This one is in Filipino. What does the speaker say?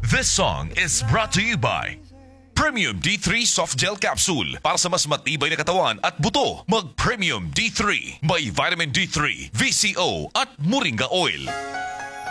This song is brought to you by Premium D3 Soft Gel Capsule. Para sa mas matibay na katawan at buto, mag Premium D3. May vitamin D3, VCO at Moringa Oil.